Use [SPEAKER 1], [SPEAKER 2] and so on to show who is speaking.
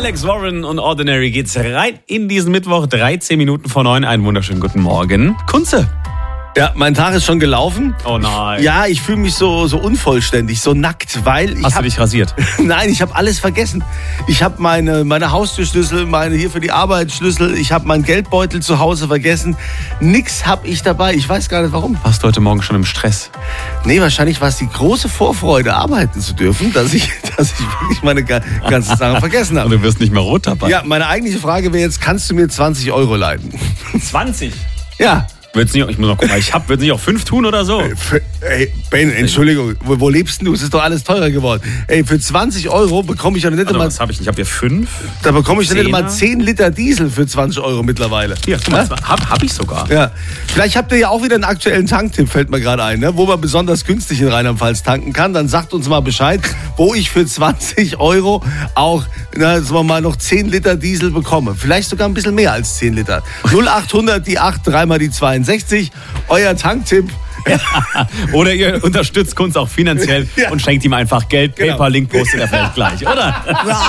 [SPEAKER 1] Alex Warren und Ordinary geht's rein in diesen Mittwoch, 13 Minuten vor 9. Einen wunderschönen guten Morgen. Kunze.
[SPEAKER 2] Ja, mein Tag ist schon gelaufen.
[SPEAKER 1] Oh nein.
[SPEAKER 2] Ja, ich fühle mich so unvollständig, so nackt, weil ich
[SPEAKER 1] Hast du dich rasiert?
[SPEAKER 2] Nein, ich habe alles vergessen. Ich habe meine Haustürschlüssel, meine hier für die Arbeit Schlüssel, ich habe meinen Geldbeutel zu Hause vergessen. Nix habe ich dabei. Ich weiß gar nicht warum.
[SPEAKER 1] Warst du heute Morgen schon im Stress?
[SPEAKER 2] Nee, wahrscheinlich war es die große Vorfreude, arbeiten zu dürfen, dass ich wirklich meine ganzen Sachen vergessen
[SPEAKER 1] Und
[SPEAKER 2] habe.
[SPEAKER 1] du wirst nicht mehr rot dabei.
[SPEAKER 2] Ja, meine eigentliche Frage wäre jetzt, kannst du mir 20 Euro leihen?
[SPEAKER 1] 20?
[SPEAKER 2] Ja.
[SPEAKER 1] Wird's nicht, ich muss noch gucken, wird's nicht auch 5 tun oder so?
[SPEAKER 2] Ey, Ben, Entschuldigung, wo lebst denn du? Es ist doch alles teurer geworden. Ey, für 20 Euro bekomme ich ja nicht
[SPEAKER 1] Also,
[SPEAKER 2] mal...
[SPEAKER 1] was habe ich nicht? Ich habe hier 5.
[SPEAKER 2] Da bekomme ich dann nicht mal
[SPEAKER 1] Zehner?
[SPEAKER 2] 10 Liter Diesel für 20 Euro mittlerweile.
[SPEAKER 1] Hier, guck mal, hab ich sogar.
[SPEAKER 2] Ja. Vielleicht habt ihr ja auch wieder einen aktuellen Tanktipp, fällt mir gerade ein, ne? Wo man besonders günstig in Rheinland-Pfalz tanken kann. Dann sagt uns mal Bescheid, wo ich für 20 Euro auch, sagen wir mal, noch 10 Liter Diesel bekomme. Vielleicht sogar ein bisschen mehr als 10 Liter. 0800 die 8, 3 mal die 62. Euer Tanktipp.
[SPEAKER 1] Oder ihr unterstützt Kunz auch finanziell
[SPEAKER 2] Ja.
[SPEAKER 1] und schenkt ihm einfach Geld.
[SPEAKER 2] Genau.
[SPEAKER 1] PayPal-Link postet er vielleicht gleich, oder?